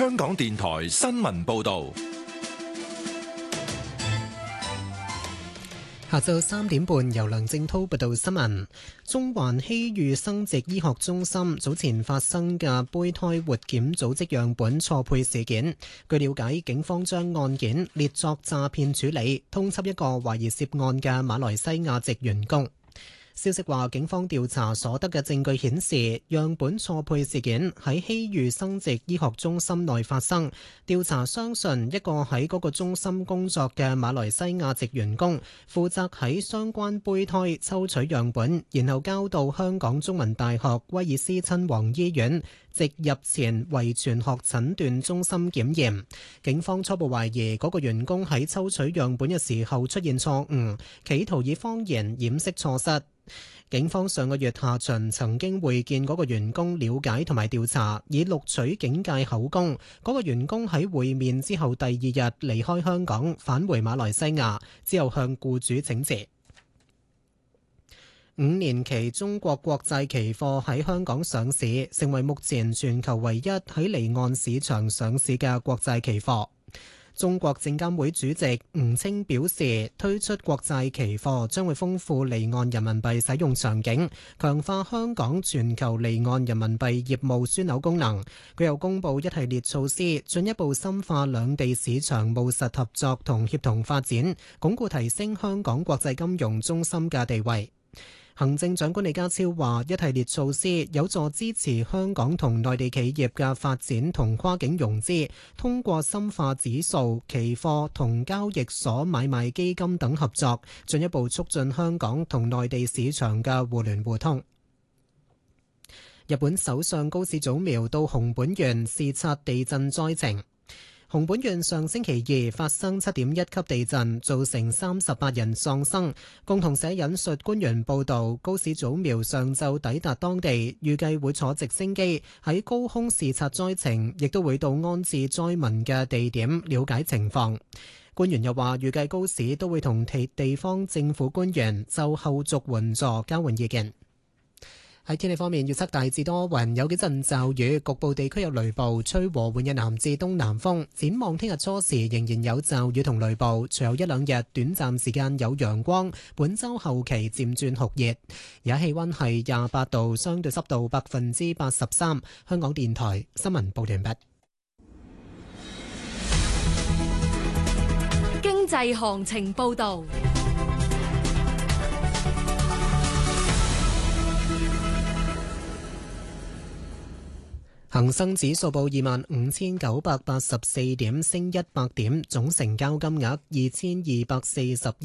香港電台新聞報道。 下晝3點半，由梁正濤報道新聞。中環禧裕生殖醫學中心早前發生嘅胚胎活檢組織樣本錯配事件，據了解，警方將案件列作詐騙處理，通緝一個懷疑涉案嘅馬來西亞籍員工。消息話，警方調查所得嘅證據顯示，樣本錯配事件喺禧裕生殖醫學中心內發生。調查相信一個喺嗰個中心工作嘅馬來西亞籍員工負責喺相關胚胎抽取樣本，然後交到香港中文大學威爾斯親王醫院植入前遺傳學診斷中心檢驗。警方初步懷疑嗰個員工喺抽取樣本嘅時候出現錯誤，企圖以謊言掩飾錯失。警方上個月下旬曾經會見嗰個員工了解同埋調查，以錄取警戒口供。嗰個員工喺會面之後第2日離開香港，返回馬來西亞，之後向僱主請辭。5年期中國國債期貨喺香港上市，成為目前全球唯一喺離岸市場上市嘅國債期貨。中國證監會主席吳清表示，推出國債期貨將會豐富離岸人民幣使用場景，強化香港全球離岸人民幣業務樞紐功能。佢又公布一系列措施，進一步深化兩地市場務實合作同協同發展，鞏固提升香港國際金融中心嘅地位。行政長官李家超話，一系列措施有助支持香港同內地企業嘅發展同跨境融資，通過深化指數、期貨同交易所買賣基金等合作，進一步促進香港同內地市場嘅互聯互通。日本首相高市早苗到熊本縣視察地震災情。熊本縣上星期2發生7.1級地震，造成38人喪生。共同社引述官員報道，高市早苗上晝抵達當地，預計會坐直升機喺高空視察災情，亦都會到安置災民嘅地點了解情況。官員又話，預計高市都會同地方政府官員就後續援助交換意見。喺天氣方面，預測大致多雲，有幾陣驟雨，局部地區有雷暴，吹和緩嘅南至東南風。展望聽日初時仍然有驟雨同雷暴，隨後1-2日短暫時間有陽光。本週後期漸轉酷熱，而家氣溫係28度，相對濕度83%。香港電台新聞報完畢。 經濟行情報道。恒生指數報25,984點，升100點，總成交金額2240億。